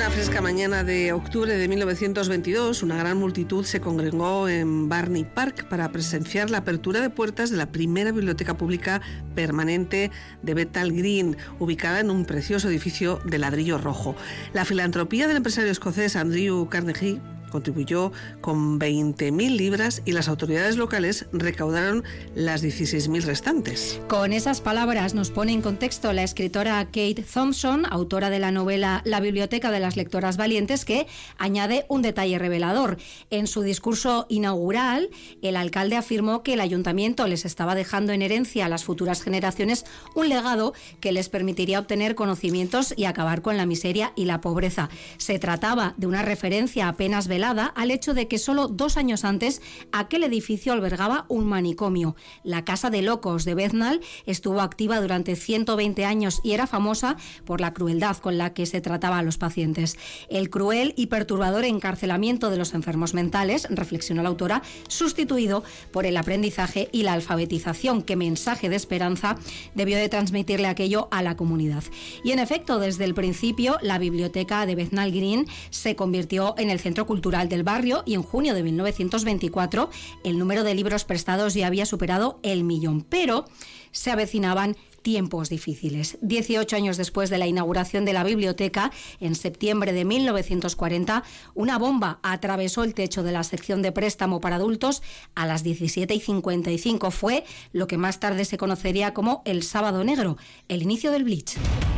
Una fresca mañana de octubre de 1922, una gran multitud se congregó en Barney Park para presenciar la apertura de puertas de la primera biblioteca pública permanente de Bethnal Green, ubicada en un precioso edificio de ladrillo rojo. La filantropía del empresario escocés Andrew Carnegie contribuyó con 20.000 libras y las autoridades locales recaudaron las 16.000 restantes. Con esas palabras nos pone en contexto la escritora Kate Thompson, autora de la novela La biblioteca de las lectoras valientes, que añade un detalle revelador. En su discurso inaugural, el alcalde afirmó que el ayuntamiento les estaba dejando en herencia a las futuras generaciones un legado que les permitiría obtener conocimientos y acabar con la miseria y la pobreza. Se trataba de una referencia apenas velada al hecho de que solo 2 años antes aquel edificio albergaba un manicomio. La Casa de Locos de Bethnal estuvo activa durante 120 años y era famosa por la crueldad con la que se trataba a los pacientes. El cruel y perturbador encarcelamiento de los enfermos mentales, reflexionó la autora, sustituido por el aprendizaje y la alfabetización. Qué mensaje de esperanza debió de transmitirle aquello a la comunidad. Y en efecto, desde el principio, la biblioteca de Bethnal Green se convirtió en el centro cultural del barrio y en junio de 1924 el número de libros prestados ya había superado el 1.000.000, pero se avecinaban tiempos difíciles. 18 años después de la inauguración de la biblioteca, en septiembre de 1940, una bomba atravesó el techo de la sección de préstamo para adultos a las 17:55. Fue lo que más tarde se conocería como el Sábado Negro, el inicio del Blitz.